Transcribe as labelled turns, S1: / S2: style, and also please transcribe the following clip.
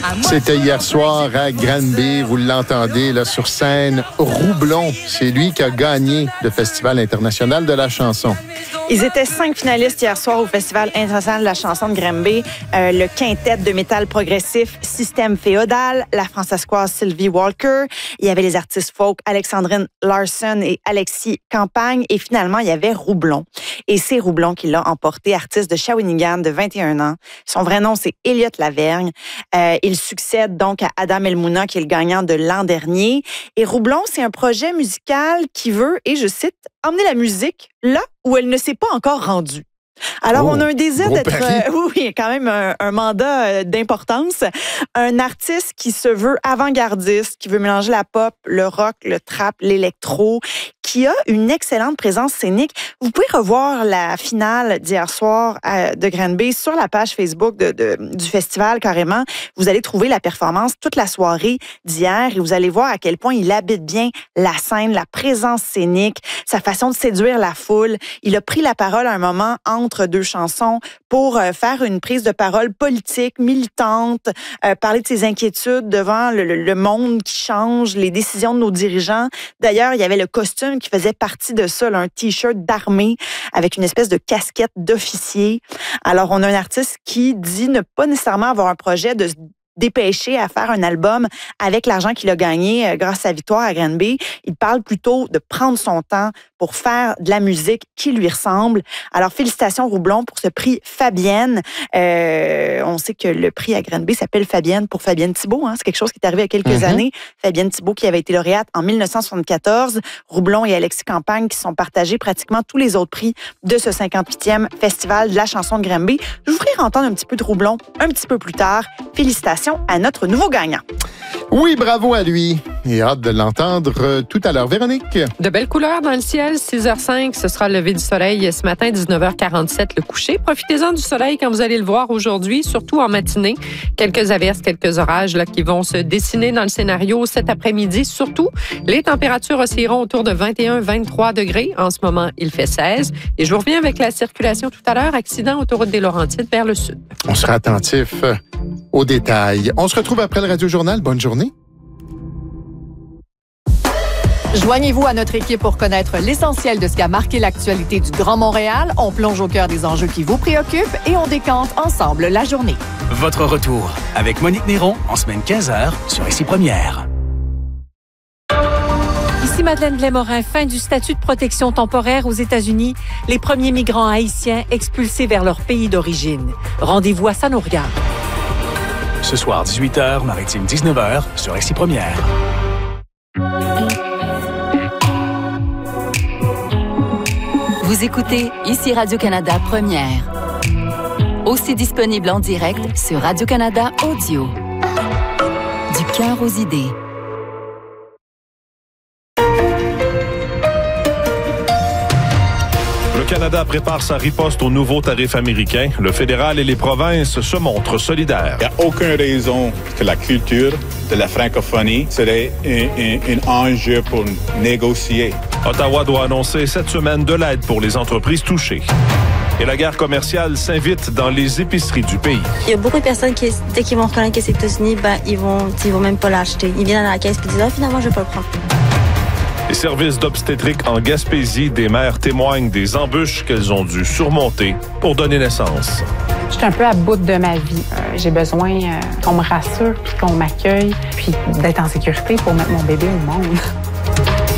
S1: C'était hier soir à Granby, vous l'entendez là sur scène, Roublon. C'est lui qui a gagné le Festival international de la chanson.
S2: Ils étaient 5 finalistes hier soir au Festival international de la chanson de Granby. Le quintet de métal progressif Système Féodal, la françaiscoise Sylvie Walker. Il y avait les artistes folk Alexandrine Larson et Alexis Campagne. Et finalement, il y avait Roublon. Et c'est Roublon qui l'a emporté, artiste de Shawinigan de 21 ans. Son vrai nom, c'est Elliot Lavergne. Il succède donc à Adam Elmouna, qui est le gagnant de l'an dernier. Et Roublon, c'est un projet musical qui veut, et je cite, emmener la musique là où elle ne s'est pas encore rendue. Alors, on a un désir d'être... oui, quand même un mandat d'importance. Un artiste qui se veut avant-gardiste, qui veut mélanger la pop, le rock, le trap, l'électro, qui a une excellente présence scénique. Vous pouvez revoir la finale d'hier soir de Granby sur la page Facebook du festival, carrément. Vous allez trouver la performance toute la soirée d'hier et vous allez voir à quel point il habite bien la scène, la présence scénique, sa façon de séduire la foule. Il a pris la parole à un moment entre deux chansons pour faire une prise de parole politique, militante, parler de ses inquiétudes devant le monde qui change, les décisions de nos dirigeants. D'ailleurs, il y avait le costume qui faisait partie de ça, là, un T-shirt d'armée avec une espèce de casquette d'officier. Alors, on a un artiste qui dit ne pas nécessairement avoir un projet de se dépêcher à faire un album avec l'argent qu'il a gagné grâce à sa victoire à Granby. Il parle plutôt de prendre son temps pour faire de la musique qui lui ressemble. Alors, félicitations Roublon pour ce prix Fabienne. On sait que le prix à Granby s'appelle Fabienne pour Fabienne Thibault. Hein? C'est quelque chose qui est arrivé il y a quelques années. Fabienne Thibault qui avait été lauréate en 1974. Roublon et Alexis Campagne qui sont partagés pratiquement tous les autres prix de ce 58e Festival de la chanson de Granby. Je vous ferai entendre un petit peu de Roublon un petit peu plus tard. Félicitations à notre nouveau gagnant.
S1: Oui, bravo à lui. Et hâte de l'entendre tout à l'heure. Véronique.
S3: De belles couleurs dans le ciel, 6h05, ce sera le lever du soleil ce matin, 19h47 le coucher. Profitez-en du soleil quand vous allez le voir aujourd'hui, surtout en matinée. Quelques averses, quelques orages là, qui vont se dessiner dans le scénario cet après-midi. Surtout, les températures oscilleront autour de 21-23 degrés. En ce moment, il fait 16. Et je vous reviens avec la circulation tout à l'heure. Accident autoroute des Laurentides vers le sud.
S1: On sera attentif aux détails. On se retrouve après le Radio-Journal. Bonne journée.
S4: Joignez-vous à notre équipe pour connaître l'essentiel de ce qui a marqué l'actualité du Grand Montréal. On plonge au cœur des enjeux qui vous préoccupent et on décante ensemble la journée.
S5: Votre retour avec Monique Néron en semaine 15h sur Ici Première.
S6: Ici Madeleine Blais-Morin, fin du statut de protection temporaire aux États-Unis. Les premiers migrants haïtiens expulsés vers leur pays d'origine. Rendez-vous à Ça nous regarde.
S5: Ce soir, 18h, Maritime 19h sur Ici Première.
S7: Vous écoutez Ici Radio-Canada Première. Aussi disponible en direct sur Radio-Canada Audio. Du cœur aux idées.
S8: Le Canada prépare sa riposte aux nouveaux tarifs américains. Le fédéral et les provinces se montrent solidaires.
S9: Il n'y a aucune raison que la culture de la francophonie serait un enjeu pour négocier.
S8: Ottawa doit annoncer cette semaine de l'aide pour les entreprises touchées. Et la guerre commerciale s'invite dans les épiceries du pays.
S10: Il y a beaucoup de personnes qui, dès qu'ils vont reconnaître que c'est États-Unis, ils vont même pas l'acheter. Ils viennent à la caisse et disent « Ah, finalement, je vais pas le prendre ».
S8: Les services d'obstétrique en Gaspésie, des mères témoignent des embûches qu'elles ont dû surmonter pour donner naissance.
S11: Je suis un peu à bout de ma vie. J'ai besoin qu'on me rassure, puis qu'on m'accueille, puis d'être en sécurité pour mettre mon bébé au monde.